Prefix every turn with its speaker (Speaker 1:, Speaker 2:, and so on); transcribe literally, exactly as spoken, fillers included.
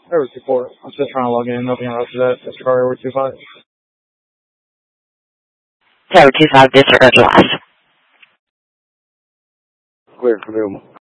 Speaker 1: Tower two four. I'm just trying to log in. Nothing else to that. Disregard over two five.
Speaker 2: Tower two five, disregard last.
Speaker 3: Clear for Newman.